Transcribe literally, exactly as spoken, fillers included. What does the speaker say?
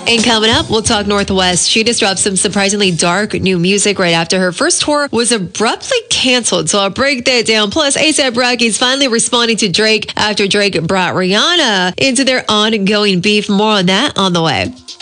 And coming up, we'll talk Northwest. She just dropped some surprisingly dark new music right after her first tour was abruptly canceled. So I'll break that down. Plus, A$AP Rocky's finally responding to Drake after Drake brought Rihanna into their ongoing beef. More on that on the way.